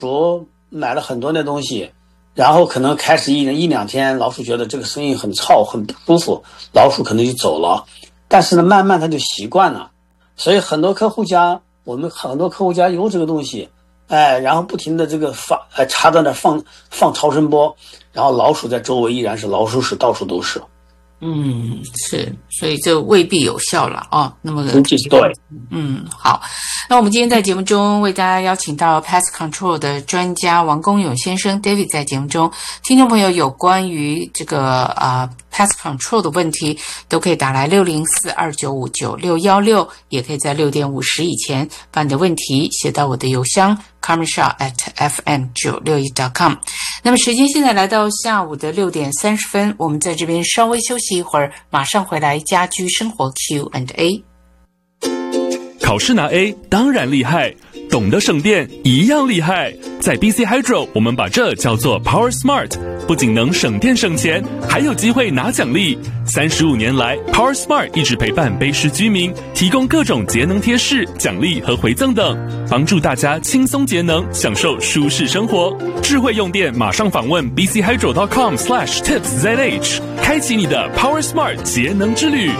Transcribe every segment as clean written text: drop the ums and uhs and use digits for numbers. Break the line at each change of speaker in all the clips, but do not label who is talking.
鼠买了很多的东西，然后可能开始一两天，老鼠觉得这个声音很吵，很不舒服，老鼠可能就走了。但是呢，慢慢它就习惯了，所以很多客户家，我们很多客户家有这个东西，然后不停的这个插在那放超声波，然后老鼠在周围依然是老鼠屎，到处都是。
是，所以这未必有效了哦。那么
对，
好，那我们今天在节目中为大家邀请到 Pest Control 的专家王公勇先生 David 在节目中，听众朋友有关于这个Pest Control 的问题，都可以打来604-2959-616，也可以在6点50以前把你的问题写到我的邮箱 carmenshaw@fm961.com。那么时间现在来到下午的6点30分，我们在这边稍微休息一会儿，马上回来家居生活 Q&A。
考试拿 A 当然厉害，懂得省电一样厉害。在 BC Hydro 我们把这叫做 Power Smart， 不仅能省电省钱，还有机会拿奖励。35年来 Power Smart 一直陪伴卑诗居民，提供各种节能贴士、奖励和回赠等，帮助大家轻松节能，享受舒适生活。智慧用电，马上访问 bchydro.com/tipszh， 开启你的 Power Smart 节能之旅。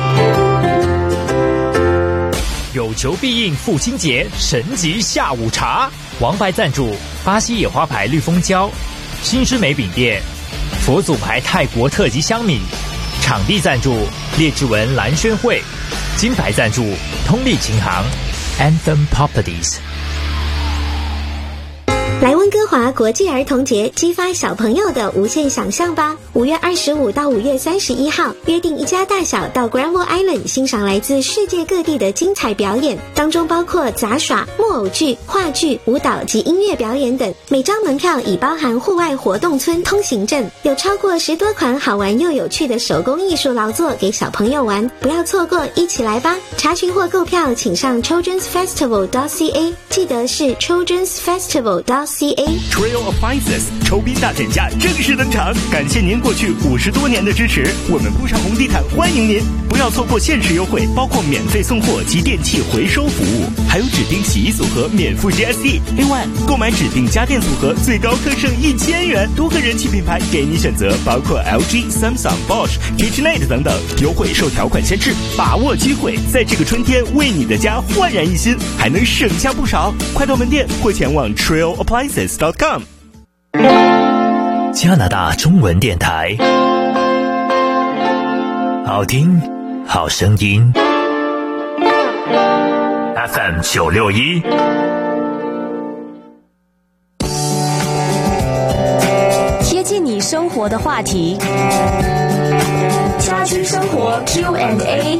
有求必应父亲节神级下午茶，王牌赞助巴西野花牌绿蜂胶，新之美饼店，佛祖牌泰国特级香米，场地赞助列治文蓝轩会，金牌赞助通力琴行 Anthem Properties。
来温哥华国际儿童节，激发小朋友的无限想象吧！5月25到5月31号，约定一家大小到 Granville Island 欣赏来自世界各地的精彩表演，当中包括杂耍、木偶剧、话剧、舞蹈及音乐表演等。每张门票已包含户外活动村通行证，有超过10多款好玩又有趣的手工艺术劳作给小朋友玩，不要错过，一起来吧！查询或购票请上 childrensfestival.ca， 记得是 childrensfestival.ca。
Trail Appliances 抽兵大减价正式登场，感谢您过去50多年的支持，我们铺上红地毯欢迎您，不要错过限时优惠，包括免费送货及电器回收服务，还有指定洗衣组合免付 GST。另外，购买指定家电组合最高更省1000元，多个人气品牌给你选择，包括 LG、Samsung、Bosch、KitchenAid 等等，优惠受条款限制，把握机会，在这个春天为你的家焕然一新，还能省下不少。快到门店或前往 Trail Appliances.com。
加拿大中文电台，好听好声音 FM961，
贴近你生活的话题，家居生活 Q&A。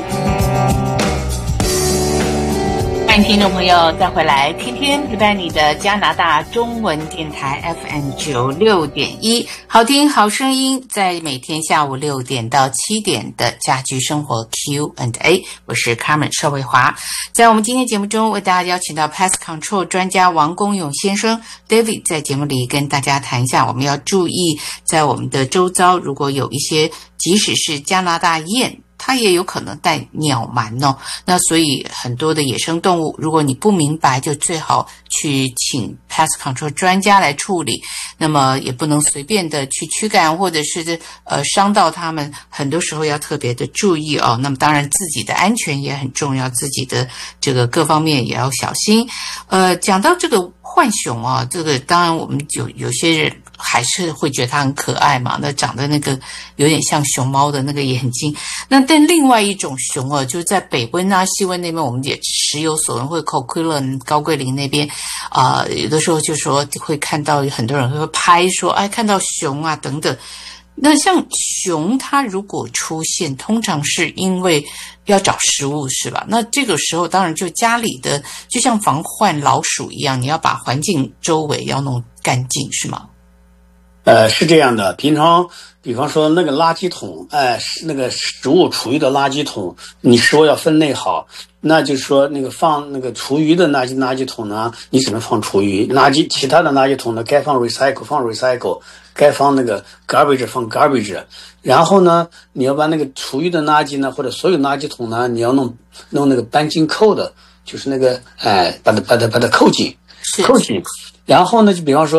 欢迎听众朋友再回来，天天陪伴你的加拿大中文电台 FM96.1，好听好声音，在每天下午6点到7点的家居生活 Q&A， 我是 Carmen 邵卫华。在我们今天节目中为大家邀请到 Pest Control 专家王公勇先生 David， 在节目里跟大家谈一下，我们要注意在我们的周遭，如果有一些即使是加拿大雁，它也有可能带鸟螨哦，那所以很多的野生动物，如果你不明白，就最好去请 Pest Control 专家来处理，那么也不能随便的去驱赶或者是伤到它们，很多时候要特别的注意哦。那么当然自己的安全也很重要，自己的这个各方面也要小心。讲到这个浣熊啊，这个当然我们有些人还是会觉得它很可爱嘛，那长得那个有点像熊猫的那个眼睛。那但另外一种熊啊，就是在北温啊、西温那边，我们也时有所闻，会Coquitlam高桂林那边有的时候就说会看到很多人会拍说，哎，看到熊啊等等。那像熊它如果出现，通常是因为要找食物是吧？那这个时候当然就家里的就像防患老鼠一样，你要把环境周围要弄干净是吗？
是这样的，平常比方说那个垃圾桶，那个食物厨余的垃圾桶，你食物要分类好，那就是说那个放那个厨余的垃圾桶呢，你只能放厨余，其他的垃圾桶呢，该放 recycle 放 recycle， 该放那个 garbage 放 garbage。然后呢，你要把那个厨余的垃圾呢，或者所有垃圾桶呢，你要弄那个扳紧扣的，就是那个把它扣紧。 coaching。然后呢，就比方说